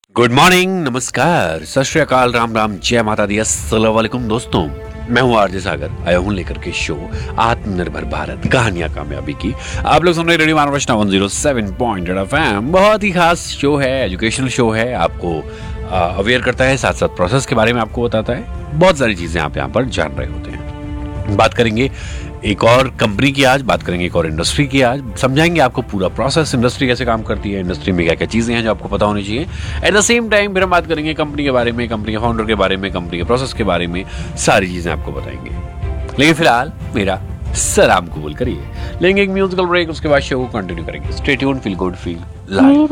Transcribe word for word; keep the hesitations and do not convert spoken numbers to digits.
Good morning, नमस्कार, सत श्री अकाल, राम राम, जय माता दी, अस्सलाम वालेकुम दोस्तों। मैं हूं आरजे सागर, आया हूं लेकर के शो आत्मनिर्भर भारत कहानियां कामयाबी की। आप लोग सुन रहे radio मानवचना one zero seven point eight FM. बहुत ही खास शो है, एजुकेशनल शो है, आपको अवेयर करता है, साथ साथ प्रोसेस के बारे में आपको बताता है। बहुत सारी चीजें आप यहाँ पर जान रहे होते हैं। बात करेंगे एक और कंपनी की, आज बात करेंगे एक और इंडस्ट्री की, आज समझाएंगे आपको पूरा प्रोसेस, इंडस्ट्री कैसे काम करती है, इंडस्ट्री में क्या क्या चीजें हैं जो आपको पता होनी चाहिए। एट द सेम टाइम फिर हम बात करेंगे कंपनी के बारे में, कंपनी के फाउंडर के बारे में, कंपनी के प्रोसेस के बारे में, सारी चीजें आपको बताएंगे। लेकिन फिलहाल मेरा सलाम कबूल करिए, लेंगे एक म्यूजिकल ब्रेक, उसके बाद शो को कंटिन्यू करेंगे। Stay tuned, feel good, feel live.